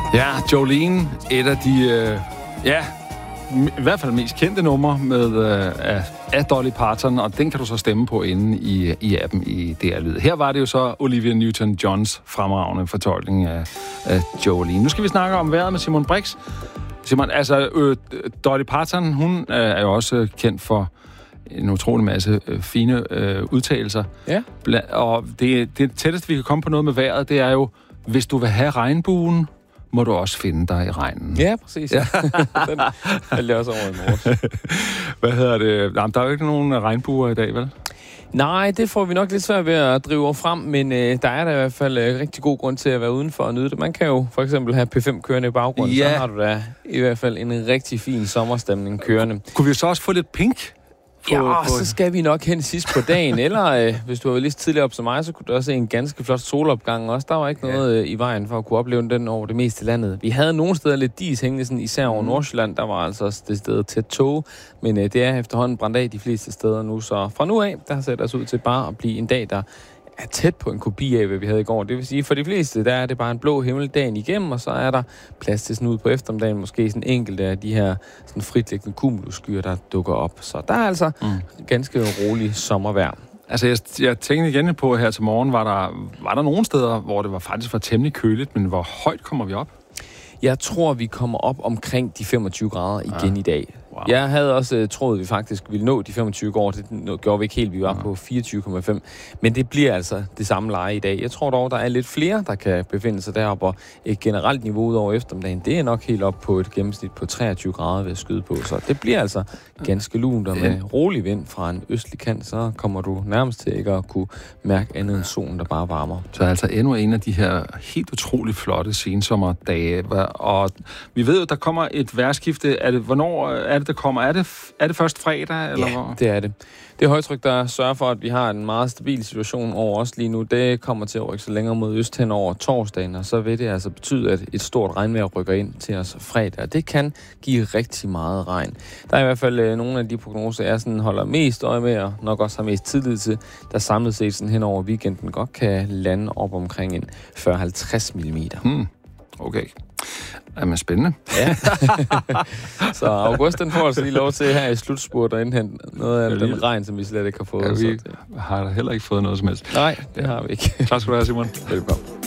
Ja, Jolene, et af de, i hvert fald mest kendte numre med, af Dolly Parton, og den kan du så stemme på inde i appen i DR Lyd. Her var det jo så Olivia Newton-Johns fremragende fortolkning af Jolene. Nu skal vi snakke om vejret med Simon Brix. Simon, Dolly Parton, hun er jo også kendt for en utrolig masse fine udtalelser. Ja. Og det tætteste, vi kan komme på noget med vejret, det er jo, hvis du vil have regnbuen, må du også finde dig i regnen. Ja, præcis. Ja. Den faldt jeg også over i morges. Hvad hedder det? Jamen, der er jo ikke nogen regnbuer i dag, vel? Nej, det får vi nok lidt svært ved at drive frem, men der er der i hvert fald rigtig god grund til at være udenfor og nyde det. Man kan jo for eksempel have P5 kørende i baggrunden, så har du da i hvert fald en rigtig fin sommerstemning kørende. Kunne vi så også få lidt pink? Så skal vi nok hen sidst på dagen, eller hvis du var lige tidligere op som mig, så kunne du også se en ganske flot solopgang også. Der var ikke noget i vejen for at kunne opleve den over det meste af landet. Vi havde nogle steder lidt dis hængende, sådan, især over Nordsjælland, der var altså også det sted tæt tog, men det er efterhånden brændt af de fleste steder nu, så fra nu af, der ser det os ud til bare at blive en dag, der er tæt på en kopi af, hvad vi havde i går. Det vil sige, for de fleste, der er det bare en blå himmel dagen igennem, og så er der plads til sådan ud på eftermiddagen, måske sådan enkelt af de her sådan fritliggende cumulusskyer, der dukker op. Så der er altså ganske rolig sommervejr. Altså, jeg tænkte igen på her til morgen, var der nogle steder, hvor det faktisk var temmelig køligt, men hvor højt kommer vi op? Jeg tror, vi kommer op omkring de 25 grader igen i dag. Wow. Jeg havde også troet, at vi faktisk ville nå de 25 år. Det gjorde vi ikke helt. Vi var på 24,5. Men det bliver altså det samme leje i dag. Jeg tror dog, der er lidt flere, der kan befinde sig deroppe. Og et generelt niveau ud over eftermiddagen, det er nok helt op på et gennemsnit på 23 grader ved at skyde på. Så det bliver altså ganske lunt, og med rolig vind fra en østlig kant, så kommer du nærmest til ikke at kunne mærke andet end solen, der bare varmer. Så altså endnu en af de her helt utroligt flotte sensommerdage. Og vi ved jo, der kommer et vejrskifte. Hvornår er det, der kommer? Er det først fredag? Eller hvor? Det er det. Det højtryk, der sørger for, at vi har en meget stabil situation over os lige nu, det kommer til at rykke sig længere mod øst hen over torsdagen, og så vil det altså betyde, at et stort regnvejr rykker ind til os fredag, og det kan give rigtig meget regn. Der er i hvert fald nogle af de prognoser, jeg sådan holder mest øje med, og nok også har mest tillid til, der samlet set sådan hen over weekenden godt kan lande op omkring en 40-50 mm. Okay. Jamen, spændende. Ja. Så august, den får altså lige lov til her i slutspurt at indhente noget af den regn, som vi slet ikke har fået. Ja, vi har heller ikke fået noget som helst. Nej, det har vi ikke. Tak skal du have, Simon. Velkommen.